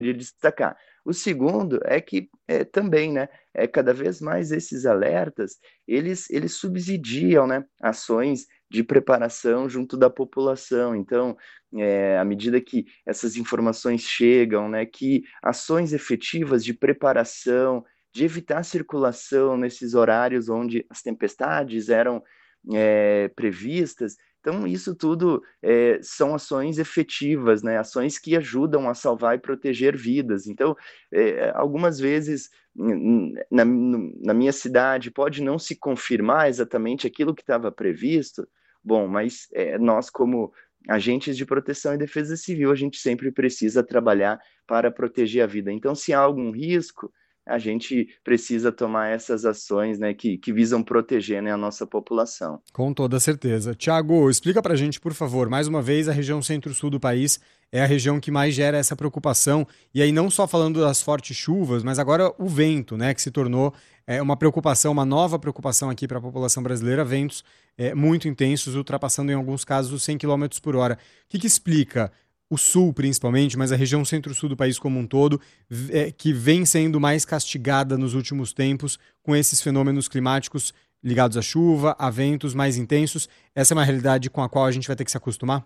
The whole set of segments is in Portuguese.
de destacar. O segundo é que também, né, cada vez mais esses alertas, eles subsidiam, né, ações de preparação junto da população. Então, à medida que essas informações chegam, né, que ações efetivas de preparação, de evitar a circulação nesses horários onde as tempestades eram previstas. Então, isso tudo são ações efetivas, né? Ações que ajudam a salvar e proteger vidas. Então, algumas vezes, na minha cidade, pode não se confirmar exatamente aquilo que estava previsto, bom, mas nós, como agentes de proteção e defesa civil, a gente sempre precisa trabalhar para proteger a vida. Então, se há algum risco, a gente precisa tomar essas ações, né, que visam proteger, né, a nossa população. Com toda certeza. Tiago, explica pra gente, por favor, mais uma vez, a região centro-sul do país é a região que mais gera essa preocupação, e aí não só falando das fortes chuvas, mas agora o vento, né, que se tornou uma preocupação, uma nova preocupação aqui para a população brasileira, ventos muito intensos, ultrapassando em alguns casos os 100 km por hora. O que explica o sul principalmente, mas a região centro-sul do país como um todo, que vem sendo mais castigada nos últimos tempos com esses fenômenos climáticos ligados à chuva, a ventos mais intensos? Essa é uma realidade com a qual a gente vai ter que se acostumar?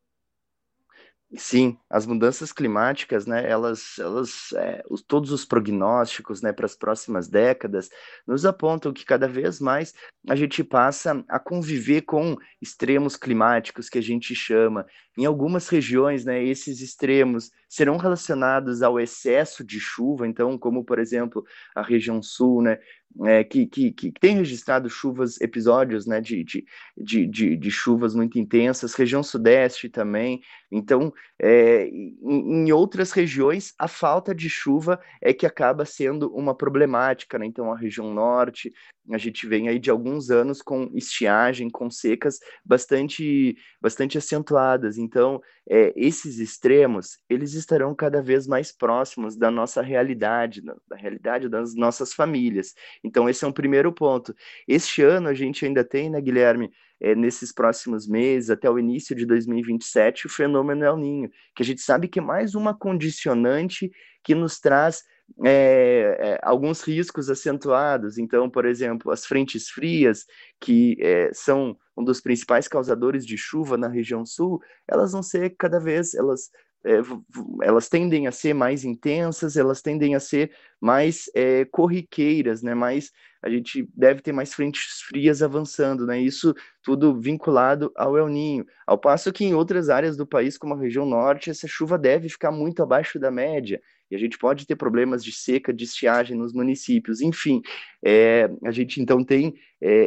Sim, as mudanças climáticas, né, todos os prognósticos, né, para as próximas décadas nos apontam que cada vez mais a gente passa a conviver com extremos climáticos que a gente chama. Em algumas regiões, né, esses extremos serão relacionados ao excesso de chuva, então, como por exemplo a região sul, né, que tem registrado episódios, né, de chuvas muito intensas, região sudeste também. Então, em outras regiões, a falta de chuva é que acaba sendo uma problemática, né? Então, a região norte, a gente vem aí de alguns anos com estiagem, com secas bastante acentuadas. Então, esses extremos, eles estarão cada vez mais próximos da nossa realidade, da realidade das nossas famílias. Então, esse é um primeiro ponto. Este ano, a gente ainda tem, né, Guilherme, nesses próximos meses, até o início de 2027, o fenômeno El Niño, que a gente sabe que é mais uma condicionante que nos traz alguns riscos acentuados. Então, por exemplo, as frentes frias, que são um dos principais causadores de chuva na região sul, elas vão ser cada vez, elas tendem a ser mais intensas, elas tendem a ser mais corriqueiras, né? A gente deve ter mais frentes frias avançando, né? Isso tudo vinculado ao El Niño. Ao passo que em outras áreas do país, como a região norte, essa chuva deve ficar muito abaixo da média. E a gente pode ter problemas de seca, de estiagem nos municípios. Enfim, a gente então tem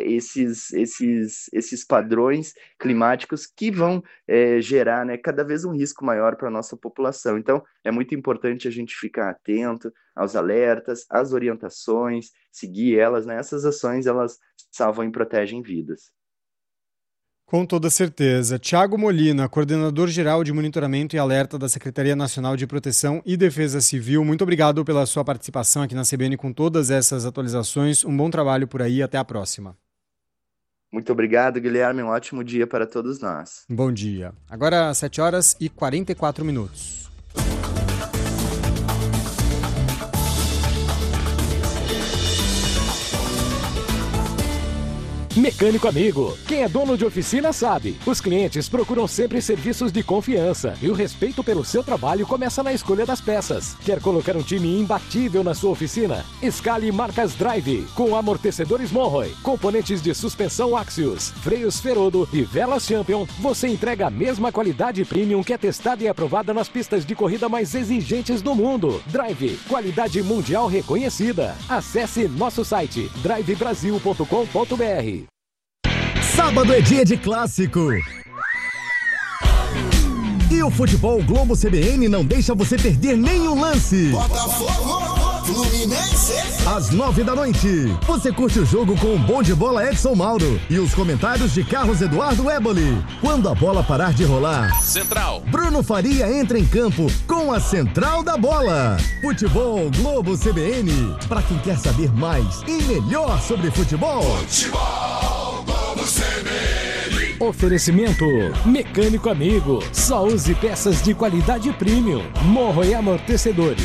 esses padrões climáticos que vão gerar, né, cada vez um risco maior para a nossa população. Então, é muito importante a gente ficar atento aos alertas, às orientações, seguir elas, né? Essas ações, elas salvam e protegem vidas. Com toda certeza. Tiago Molina, coordenador-geral de monitoramento e alerta da Secretaria Nacional de Proteção e Defesa Civil, muito obrigado pela sua participação aqui na CBN com todas essas atualizações. Um bom trabalho por aí, até a próxima. Muito obrigado, Guilherme. Um ótimo dia para todos nós. Bom dia. Agora, 7h44. Mecânico amigo, quem é dono de oficina sabe. Os clientes procuram sempre serviços de confiança e o respeito pelo seu trabalho começa na escolha das peças. Quer colocar um time imbatível na sua oficina? Escale marcas Drive, com amortecedores Monroe, componentes de suspensão Axios, freios Ferodo e velas Champion. Você entrega a mesma qualidade premium que é testada e aprovada nas pistas de corrida mais exigentes do mundo. Drive, qualidade mundial reconhecida. Acesse nosso site drivebrasil.com.br. Sábado é dia de clássico. E o Futebol Globo CBN não deixa você perder nenhum lance. Botafogo, Fluminense. Às 9h, você curte o jogo com o bom de bola Edson Mauro e os comentários de Carlos Eduardo Éboli. Quando a bola parar de rolar, Central, Bruno Faria entra em campo com a Central da Bola. Futebol Globo CBN, para quem quer saber mais e melhor sobre futebol. Futebol Globo CBN. Oferecimento Mecânico Amigo. Só use peças de qualidade premium. Morro e Amortecedores.